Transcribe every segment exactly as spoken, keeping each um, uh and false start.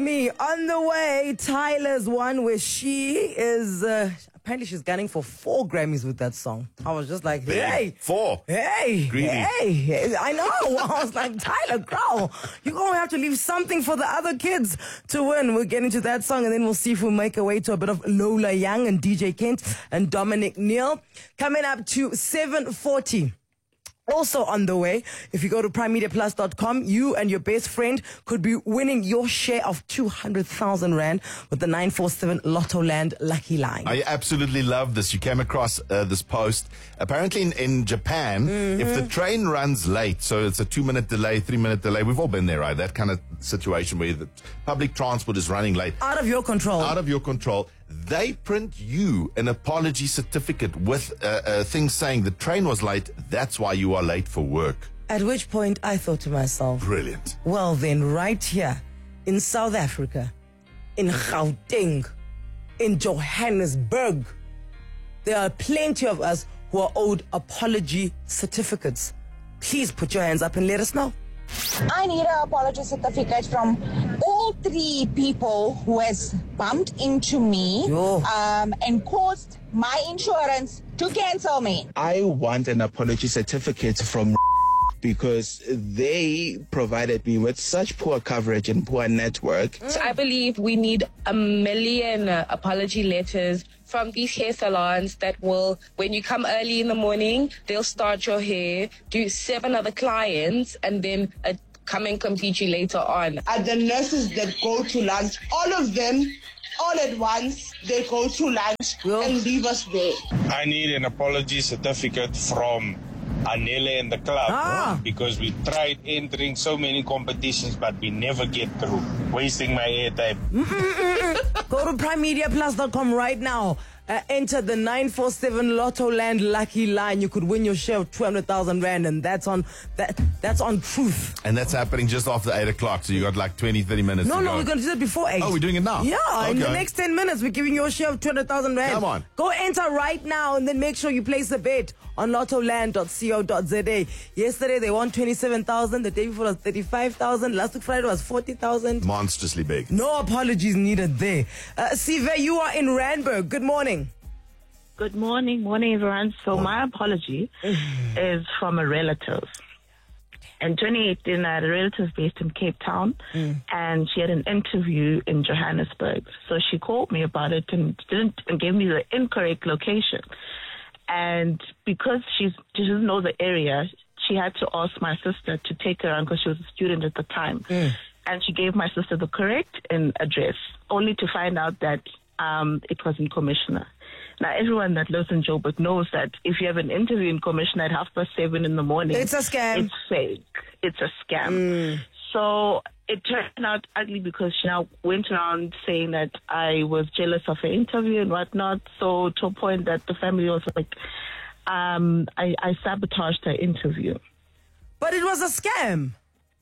Me on the way, Tyler's one where she is, uh, apparently she's gunning for four Grammys with that song. I was just like, Big. hey. Four. Hey. Greedy. Hey. I know. I was like, Tyler, girl, you're going to have to leave something for the other kids to win. We'll get into that song and then we'll see if we'll make our way to a bit of Lola Young and D J Kent and Dominic Neal. Coming up to seven forty. Also on the way, if you go to prime media plus dot com, you and your best friend could be winning your share of two hundred thousand rand with the nine four seven Lotto Land Lucky Line. I absolutely love this. You came across uh, this post. Apparently in, in Japan, mm-hmm. if the train runs late, so it's a two-minute delay, three-minute delay, we've all been there, right? That kind of situation where the public transport is running late. Out of your control. Out of your control. They print you an apology certificate with uh, uh, things saying the train was late, that's why you are late for work. At which point I thought to myself, brilliant. Well then, right here in South Africa, in Gauteng, in Johannesburg, there are plenty of us who are owed apology certificates. Please put your hands up and let us know. I need an apology certificate from all three people who has bumped into me um, and caused my insurance to cancel me. I want an apology certificate from because they provided me with such poor coverage and poor network. So I believe we need a million uh, apology letters from these hair salons that will, when you come early in the morning, they'll start your hair, do seven other clients, and then uh, come and complete you later on. Are the nurses that go to lunch, all of them, all at once, they go to lunch Yo. and leave us there. I need an apology certificate from Anele and the club ah. because we tried entering so many competitions but we never get through, wasting my airtime. Go to prime media plus dot com right now. Uh, enter the nine four seven Lotto Land Lucky Line. You could win your share of two hundred thousand rand, and that's on that. That's on Truth. And that's happening just after eight o'clock. So you got like twenty, thirty minutes. No, to no, go. we're going to do it before eight. Oh, we're doing it now. Yeah, okay. in the next ten minutes, we're giving you a share of two hundred thousand rand. Come on, go enter right now, and then make sure you place a bet on lotto land dot co dot za. Yesterday they won twenty-seven thousand. The day before was thirty-five thousand. Last week Friday was forty thousand. Monstrously big. No apologies needed there. Uh, Sive, you are in Randburg. Good morning. Good morning, morning everyone. So my apology is from a relative. In twenty eighteen, I had a relative based in Cape Town, mm. and she had an interview in Johannesburg. So she called me about it and didn't and gave me the incorrect location. And because she's, she doesn't know the area, she had to ask my sister to take her around because she was a student at the time. Mm. And she gave my sister the correct in address, only to find out that um, it was in Commissioner. Now, everyone that lives in Joburg knows that if you have an interview in Commissioner at half past seven in the morning, it's a scam. It's fake. It's a scam. Mm. So it turned out ugly because she now went around saying that I was jealous of her interview and whatnot. So to a point that the family was like, um, I, I sabotaged her interview. But it was a scam.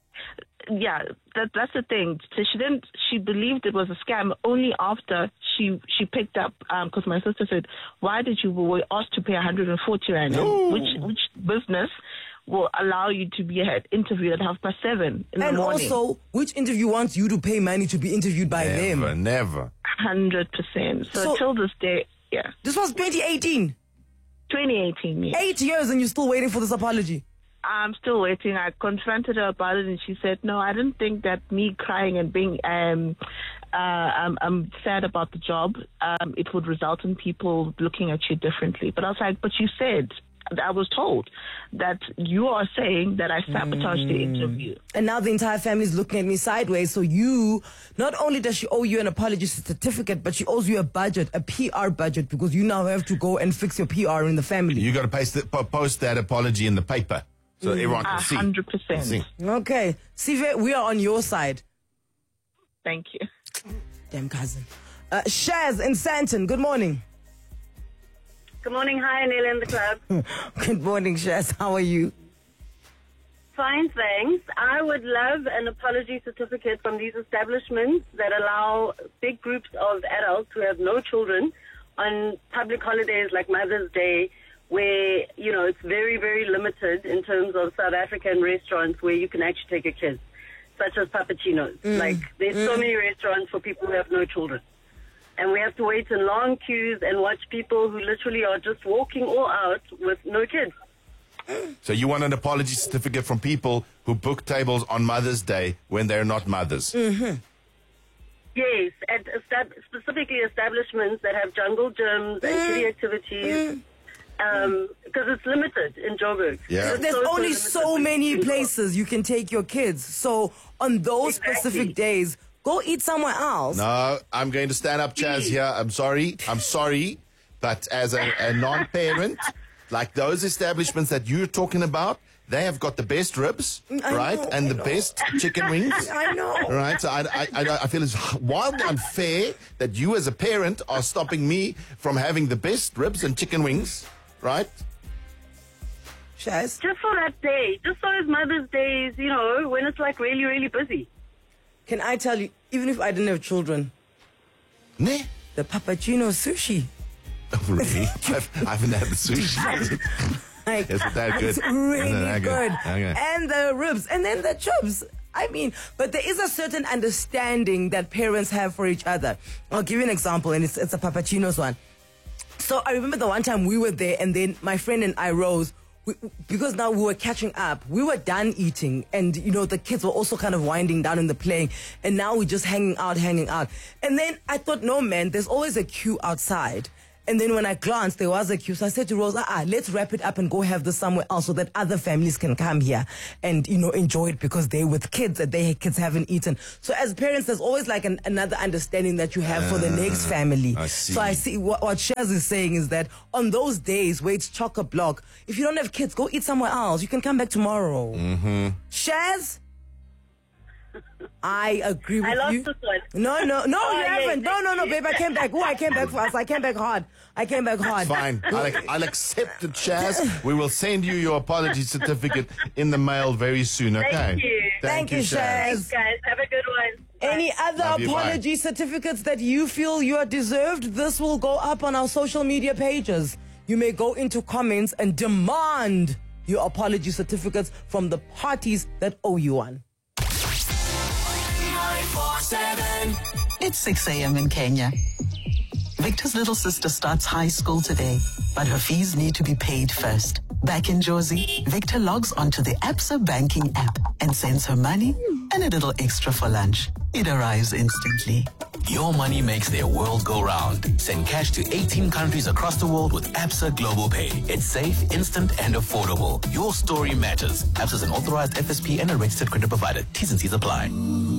Yeah, that that's the thing. So she didn't. She believed it was a scam only after she she picked up. Because um, my sister said, "Why did you were asked to pay one hundred and forty rand? No. Which which business will allow you to be at interview at half past seven in and the morning? And also, which interview wants you to pay money to be interviewed by never, them? Never, never. Hundred percent. So, so till this day, yeah. This was twenty eighteen. Twenty eighteen. Yeah. Eight years, and you're still waiting for this apology. I'm still waiting. I confronted her about it, and she said, "No, I didn't think that me crying and being um, uh, I'm, I'm sad about the job. Um, it would result in people looking at you differently." But I was like, "But you said." I was told that you are saying that I sabotaged mm. the interview. And now the entire family is looking at me sideways. So you, not only does she owe you an apology certificate, but she owes you a budget, a P R budget, because you now have to go and fix your P R in the family. You got to post, the, post that apology in the paper so mm. everyone can see. one hundred percent. Okay. Sive, we are on your side. Thank you. Damn cousin. Uh, Shaz in Santon, good morning. Good morning. Hi, Anele in the club. Good morning, Shaz. How are you? Fine, thanks. I would love an apology certificate from these establishments that allow big groups of adults who have no children on public holidays like Mother's Day, where, you know, it's very, very limited in terms of South African restaurants where you can actually take your kids. such as Papachinos. Mm. Like, there's Mm. so many restaurants for people who have no children. And we have to wait in long queues and watch people who literally are just walking all out with no kids. So you want an apology certificate from people who book tables on Mother's Day when they're not mothers? Mm-hmm. Yes, at estab- specifically establishments that have jungle gyms and kiddie activities, um, because it's limited in Joburg. Yeah. There's So, so only limited so with many people. places you can take your kids. So on those Exactly. specific days, go eat somewhere else. No, I'm going to stand up, Chaz, here. I'm sorry. I'm sorry. But as a, a non-parent, like those establishments that you're talking about, they have got the best ribs, I right? know, and I the know. best chicken wings. I know. Right? So I, I, I, I feel it's wildly unfair that you as a parent are stopping me from having the best ribs and chicken wings, right? Shaz? Just for that day, just those Mother's Days, you know, when it's like really, really busy. Can I tell you, even if I didn't have children, Ne? the Papachino sushi. Oh, really? I've, I haven't had the sushi. Like, Isn't that good? it's really Isn't that good. good? Okay. And the ribs, and then the chips. I mean, but there is a certain understanding that parents have for each other. I'll give you an example, and it's, it's a Papachino's one. So I remember the one time we were there, and then my friend and I rose. We, because now we were catching up, we were done eating, and you know the kids were also kind of winding down in the playing, and now we're just hanging out, hanging out. And then I thought, no man, there's always a queue outside. And then when I glanced, there was a queue. So I said to Rose, ah, let's wrap it up and go have this somewhere else so that other families can come here and, you know, enjoy it because they're with kids that their kids haven't eaten. So as parents, there's always like an, another understanding that you have for the next family. I see. So I see what, what Shaz is saying is that on those days where it's chock-a-block, if you don't have kids, go eat somewhere else. You can come back tomorrow. Mm-hmm. Shaz? I agree with I lost you. this one. No, no, no, Oh, you yeah, haven't. No, thank no, no, you. babe. I came back. Oh, I came back fast. I came back hard. I came back hard. Fine. I'll, I'll accept it, Chaz. We will send you your apology certificate in the mail very soon, okay? Thank you. Thank you, Shaz. Thanks, guys. Have a good one. Any other Love you, bye. apology certificates that you feel you are deserved? This will go up on our social media pages. You may go into comments and demand your apology certificates from the parties that owe you one. It's six a.m. in Kenya. Victor's little sister starts high school today, but her fees need to be paid first. Back in Jozi, Victor logs onto the Absa banking app and sends her money and a little extra for lunch. It arrives instantly. Your money makes their world go round. Send cash to eighteen countries across the world with Absa Global Pay. It's safe, instant, and affordable. Your story matters. Absa is an authorized F S P and a registered credit provider. T's and C's apply.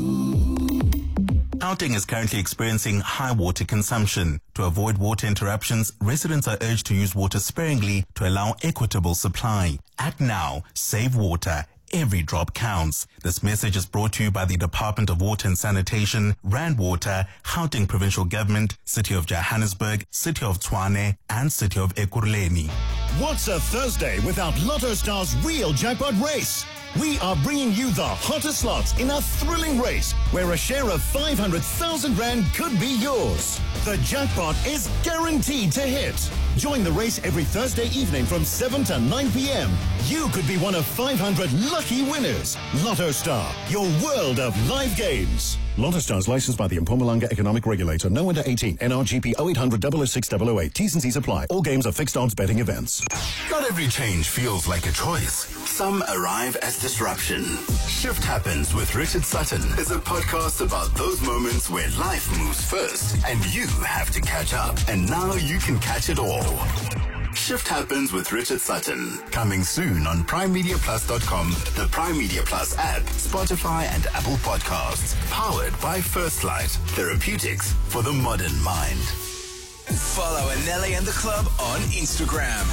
Gauteng is currently experiencing high water consumption. To avoid water interruptions, residents are urged to use water sparingly to allow equitable supply. Act now. Save water. Every drop counts. This message is brought to you by the Department of Water and Sanitation, Rand Water, Gauteng Provincial Government, City of Johannesburg, City of Tshwane, and City of Ekurhuleni. What's a Thursday without Lotto Star's real jackpot race? We are bringing you the hottest slots in a thrilling race where a share of five hundred thousand rand could be yours. The jackpot is guaranteed to hit. Join the race every Thursday evening from seven to nine p.m. You could be one of five hundred lucky winners. Lotto Star, your world of live games. Lotto Star is licensed by the Mpumalanga Economic Regulator. No under eighteen. N R G P oh eight hundred double oh six double oh eight. T's and C's apply. All games are fixed odds betting events. Not every change feels like a choice. Some arrive as disruption. Shift Happens with Richard Sutton is a podcast about those moments where life moves first and you have to catch up. And now you can catch it all. Shift Happens with Richard Sutton. Coming soon on prime media plus dot com, the Prime Media Plus app, Spotify and Apple Podcasts. Powered by First Light. Therapeutics for the modern mind. Follow Anelli and the Club on Instagram